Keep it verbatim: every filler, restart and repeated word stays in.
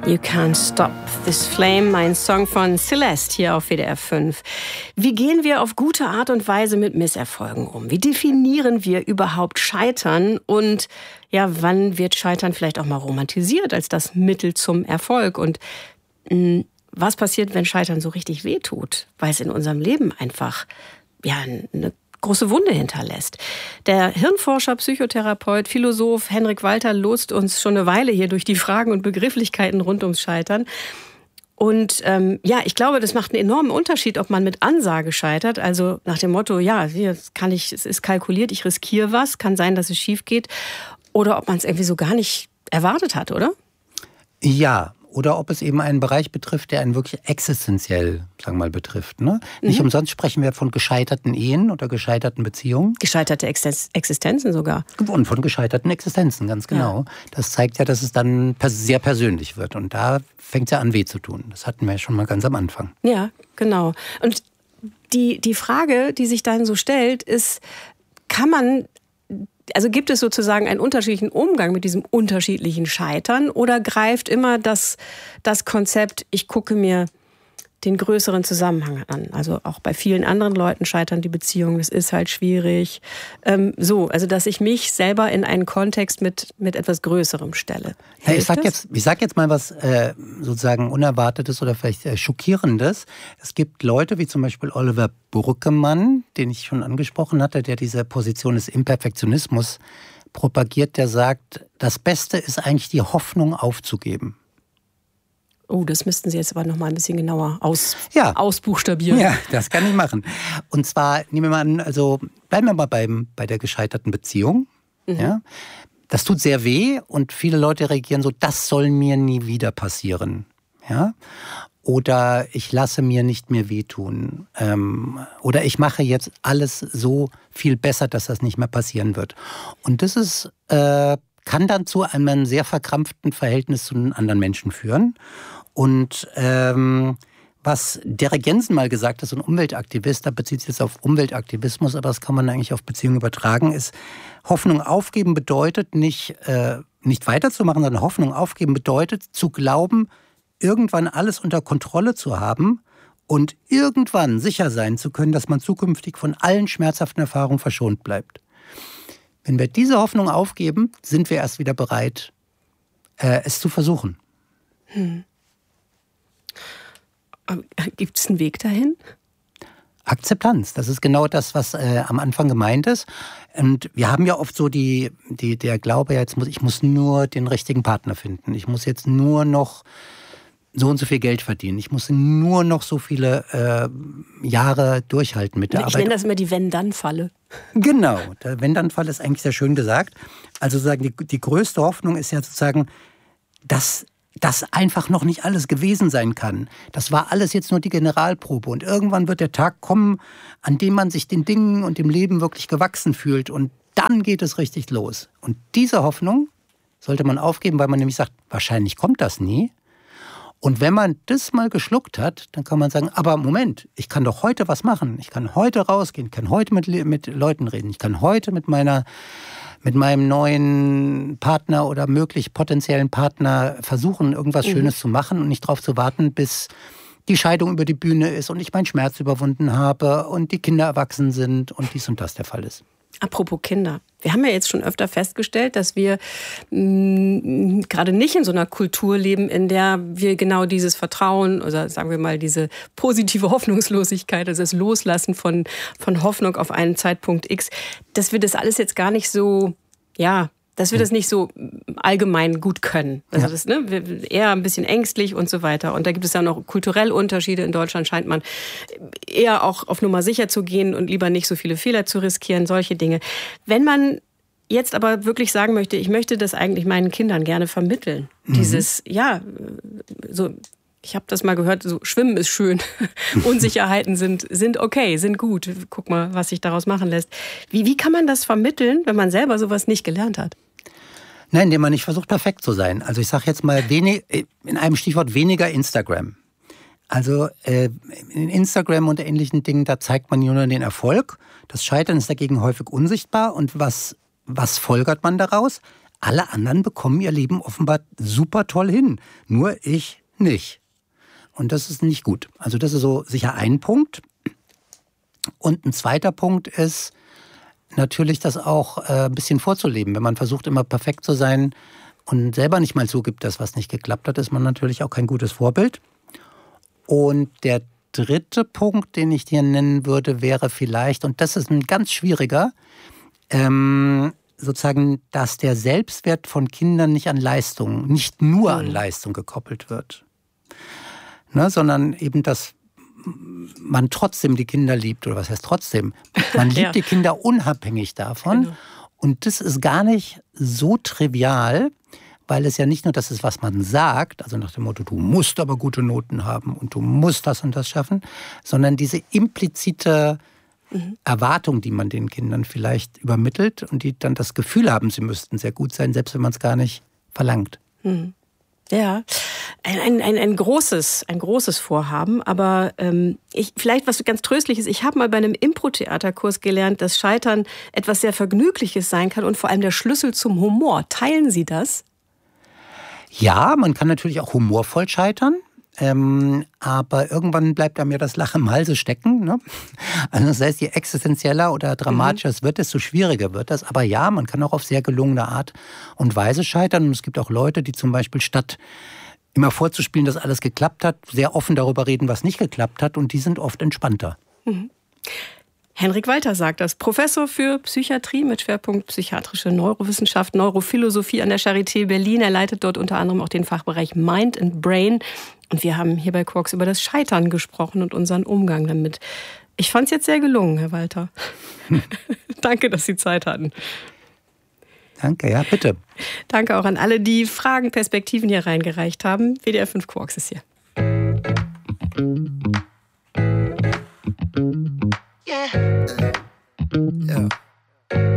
You Can't Stop This Flame, ein Song von Celeste hier auf W D R fünf. Wie gehen wir auf gute Art und Weise mit Misserfolgen um? Wie definieren wir überhaupt Scheitern? Und ja, wann wird Scheitern vielleicht auch mal romantisiert als das Mittel zum Erfolg? Und mh, was passiert, wenn Scheitern so richtig wehtut? Weil es in unserem Leben einfach ja eine große Wunde hinterlässt. Der Hirnforscher, Psychotherapeut, Philosoph Henrik Walter lotst uns schon eine Weile hier durch die Fragen und Begrifflichkeiten rund ums Scheitern. Und ähm, ja, ich glaube, das macht einen enormen Unterschied, ob man mit Ansage scheitert, also nach dem Motto, ja, hier kann ich, es ist kalkuliert, ich riskiere was, kann sein, dass es schief geht, oder ob man es irgendwie so gar nicht erwartet hat, oder? Ja. Oder ob es eben einen Bereich betrifft, der einen wirklich existenziell, sagen wir mal, betrifft. Ne? Mhm. Nicht umsonst sprechen wir von gescheiterten Ehen oder gescheiterten Beziehungen. Gescheiterte Existenzen sogar. Und von gescheiterten Existenzen, ganz genau. Ja. Das zeigt ja, dass es dann sehr persönlich wird. Und da fängt es ja an, weh zu tun. Das hatten wir ja schon mal ganz am Anfang. Ja, genau. Und die, die Frage, die sich dann so stellt, ist, kann man... Also gibt es sozusagen einen unterschiedlichen Umgang mit diesem unterschiedlichen Scheitern oder greift immer das, das Konzept, ich gucke mir den größeren Zusammenhang an? Also auch bei vielen anderen Leuten scheitern die Beziehungen, das ist halt schwierig. Ähm, so, also dass ich mich selber in einen Kontext mit, mit etwas Größerem stelle. Ja, ich sag jetzt, ich sag jetzt mal was äh, sozusagen Unerwartetes oder vielleicht äh, Schockierendes. Es gibt Leute wie zum Beispiel Oliver Burkemann, den ich schon angesprochen hatte, der diese Position des Imperfektionismus propagiert, der sagt, das Beste ist eigentlich die Hoffnung aufzugeben. Oh, das müssten Sie jetzt aber noch mal ein bisschen genauer aus, ja. ausbuchstabieren. Ja, das kann ich machen. Und zwar, nehmen wir mal an, also bleiben wir mal beim, bei der gescheiterten Beziehung. Mhm. Ja. Das tut sehr weh und viele Leute reagieren so, das soll mir nie wieder passieren. Ja. Oder ich lasse mir nicht mehr wehtun. Ähm, oder ich mache jetzt alles so viel besser, dass das nicht mehr passieren wird. Und das ist, äh, kann dann zu einem sehr verkrampften Verhältnis zu einem anderen Menschen führen. Und ähm, was Derek Jensen mal gesagt hat, so ein Umweltaktivist, da bezieht sich jetzt auf Umweltaktivismus, aber das kann man eigentlich auf Beziehungen übertragen, ist, Hoffnung aufgeben bedeutet nicht, äh, nicht weiterzumachen, sondern Hoffnung aufgeben bedeutet zu glauben, irgendwann alles unter Kontrolle zu haben und irgendwann sicher sein zu können, dass man zukünftig von allen schmerzhaften Erfahrungen verschont bleibt. Wenn wir diese Hoffnung aufgeben, sind wir erst wieder bereit, äh, es zu versuchen. Hm. Gibt es einen Weg dahin? Akzeptanz, das ist genau das, was äh, am Anfang gemeint ist. Und wir haben ja oft so die, die, der Glaube, jetzt muss, ich muss nur den richtigen Partner finden. Ich muss jetzt nur noch so und so viel Geld verdienen. Ich muss nur noch so viele äh, Jahre durchhalten mit der ich Arbeit. Ich nenne das immer die Wenn-Dann-Falle. Genau, der Wenn-Dann-Falle ist eigentlich sehr schön gesagt. Also sozusagen die, die größte Hoffnung ist ja sozusagen, dass das einfach noch nicht alles gewesen sein kann. Das war alles jetzt nur die Generalprobe. Und irgendwann wird der Tag kommen, an dem man sich den Dingen und dem Leben wirklich gewachsen fühlt. Und dann geht es richtig los. Und diese Hoffnung sollte man aufgeben, weil man nämlich sagt, wahrscheinlich kommt das nie. Und wenn man das mal geschluckt hat, dann kann man sagen, aber Moment, ich kann doch heute was machen. Ich kann heute rausgehen, ich kann heute mit, mit Leuten reden. Ich kann heute mit meiner, mit meinem neuen Partner oder möglich potenziellen Partner versuchen, irgendwas mhm. Schönes zu machen und nicht darauf zu warten, bis die Scheidung über die Bühne ist und ich meinen Schmerz überwunden habe und die Kinder erwachsen sind und dies und das der Fall ist. Apropos Kinder. Wir haben ja jetzt schon öfter festgestellt, dass wir mh, gerade nicht in so einer Kultur leben, in der wir genau dieses Vertrauen oder sagen wir mal diese positive Hoffnungslosigkeit, also das Loslassen von, von Hoffnung auf einen Zeitpunkt X, dass wir das alles jetzt gar nicht so, ja, dass wir das nicht so allgemein gut können. Also ja. das, ne, eher ein bisschen ängstlich und so weiter. Und da gibt es ja noch kulturell Unterschiede. In Deutschland scheint man eher auch auf Nummer sicher zu gehen und lieber nicht so viele Fehler zu riskieren, solche Dinge. Wenn man jetzt aber wirklich sagen möchte, ich möchte das eigentlich meinen Kindern gerne vermitteln, mhm. dieses, ja, so, ich habe das mal gehört, so Schwimmen ist schön, Unsicherheiten sind, sind okay, sind gut. Guck mal, was sich daraus machen lässt. Wie, wie kann man das vermitteln, wenn man selber sowas nicht gelernt hat? Nein, indem man nicht versucht, perfekt zu sein. Also ich sage jetzt mal wenig, in einem Stichwort weniger Instagram. Also äh, in Instagram und ähnlichen Dingen, da zeigt man nur den Erfolg. Das Scheitern ist dagegen häufig unsichtbar. Und was, was folgert man daraus? alle anderen bekommen ihr Leben offenbar super toll hin, nur ich nicht. Und das ist nicht gut. Also das ist so sicher ein Punkt. Und ein zweiter Punkt ist natürlich, das auch äh, ein bisschen vorzuleben. Wenn man versucht, immer perfekt zu sein und selber nicht mal zugibt, dass was nicht geklappt hat, ist man natürlich auch kein gutes Vorbild. Und der dritte Punkt, den ich dir nennen würde, wäre vielleicht, und das ist ein ganz schwieriger, ähm, sozusagen, dass der Selbstwert von Kindern nicht an Leistung, nicht nur an Leistung gekoppelt wird. Ne, sondern eben, dass man trotzdem die Kinder liebt, oder was heißt trotzdem? Man liebt ja. die Kinder unabhängig davon. Genau. Und das ist gar nicht so trivial, weil es ja nicht nur das ist, was man sagt, also nach dem Motto, du musst aber gute Noten haben und du musst das und das schaffen, sondern diese implizite mhm. Erwartung, die man den Kindern vielleicht übermittelt und die dann das Gefühl haben, sie müssten sehr gut sein, selbst wenn man es gar nicht verlangt. Mhm. Ja, ein, ein, ein, ein, großes, ein großes Vorhaben, aber ähm, ich, vielleicht was ganz Tröstliches, ich habe mal bei einem Impro-Theaterkurs gelernt, dass Scheitern etwas sehr Vergnügliches sein kann und vor allem der Schlüssel zum Humor. Teilen Sie das? Ja, man kann natürlich auch humorvoll scheitern, ähm, aber irgendwann bleibt einem ja das Lachen im Halse stecken. Ne? Also das heißt, je existenzieller oder dramatischer mhm. es wird, desto schwieriger wird das. Aber ja, man kann auch auf sehr gelungene Art und Weise scheitern. Und es gibt auch Leute, die zum Beispiel statt immer vorzuspielen, dass alles geklappt hat, sehr offen darüber reden, was nicht geklappt hat. Und die sind oft entspannter. Mhm. Henrik Walter sagt das, Professor für Psychiatrie mit Schwerpunkt psychiatrische Neurowissenschaft, Neurophilosophie an der Charité Berlin. Er leitet dort unter anderem auch den Fachbereich Mind and Brain. Und wir haben hier bei Quarks über das Scheitern gesprochen und unseren Umgang damit. Ich fand es jetzt sehr gelungen, Herr Walter. Hm. Danke, dass Sie Zeit hatten. Danke, ja, bitte. Danke auch an alle, die Fragen, Perspektiven hier reingereicht haben. W D R fünf Quarks ist hier. Yeah. Yeah.